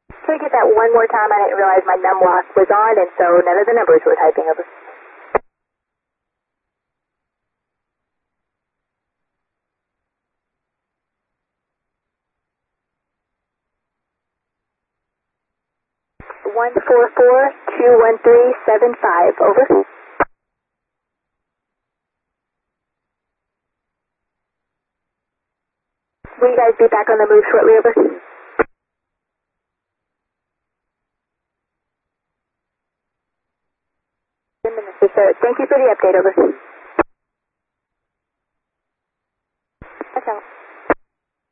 Can we get that one more time? I didn't realize my numlock was on, and so none of the numbers were typing over. One four four 21375. Over. Will you guys be back on the move shortly? Over. 10 minutes or so. Thank you for the update. Over.